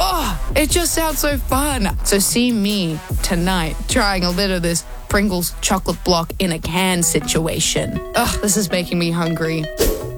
Oh, it just sounds so fun. So see me tonight trying a bit of this Pringles chocolate block in a can situation. Ugh, this is making me hungry.